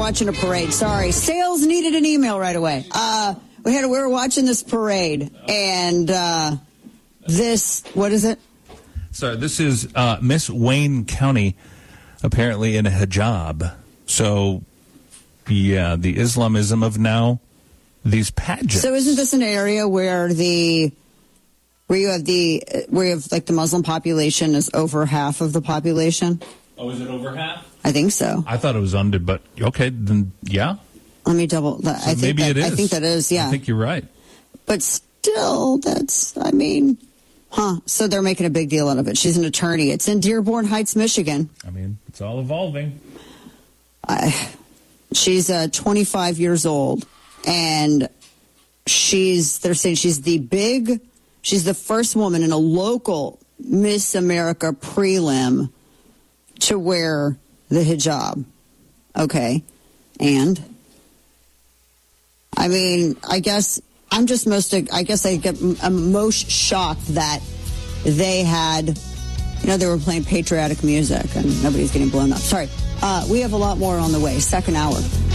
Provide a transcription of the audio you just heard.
watching a parade. Sorry. Sales needed an email right away. We were watching this parade, and what is it? So this is Miss Wayne County, apparently in a hijab. So, yeah, the Islamism of now, these pageants. So isn't this an area where you have like the Muslim population is over half of the population? Oh, is it over half? I think so. I thought it was under, but okay, then yeah. Let me double. So I think it is. I think that is. Yeah. I think you're right. But still, So they're making a big deal out of it. She's an attorney. It's in Dearborn Heights, Michigan. I mean, it's all evolving. She's 25 years old, and they're saying she's the first woman in a local Miss America prelim to wear the hijab. Okay. And I guess I'm most shocked that they had, they were playing patriotic music and nobody's getting blown up. Sorry. We have a lot more on the way. Second hour.